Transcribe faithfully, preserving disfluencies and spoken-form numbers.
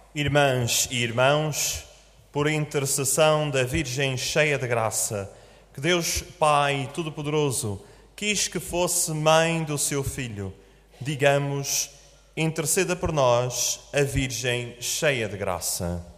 Irmãs e irmãos, por intercessão da Virgem cheia de graça, que Deus Pai Todo-Poderoso quis que fosse mãe do seu Filho, digamos: interceda por nós, a Virgem cheia de graça.